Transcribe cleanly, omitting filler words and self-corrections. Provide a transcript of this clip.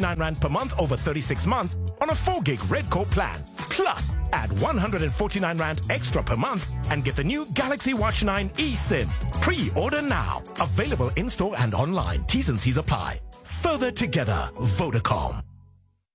149 Rand per month over 36 months on a 4 gig Redcore plan. Plus, add 149 Rand extra per month and get the new Galaxy Watch 9 eSIM. Pre-order now. Available in-store and online. T's and C's apply. Further together, Vodacom.